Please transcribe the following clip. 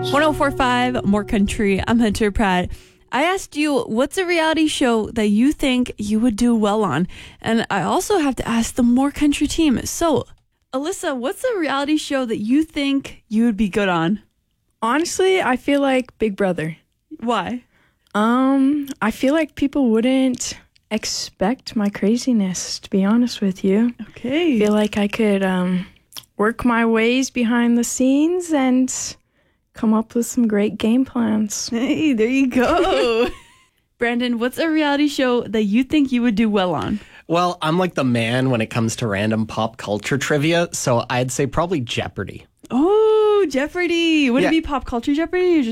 1045 More Country. I'm Hunter Pratt. I asked you, what's a reality show that you think you would do well on? And I also have to ask the More Country team. So, Alyssa, what's a reality show that you think you would be good on? Honestly, I feel like Big Brother. Why? I feel like people wouldn't expect my craziness, to be honest with you. Okay. I feel like I could work my ways behind the scenes and come up with some great game plans. Hey, there you go. Brandon, what's a reality show that you think you would do well on? Well, I'm like the man when it comes to random pop culture trivia, so I'd say probably Jeopardy. Oh, Jeopardy! Would it Yeah. be pop culture Jeopardy or just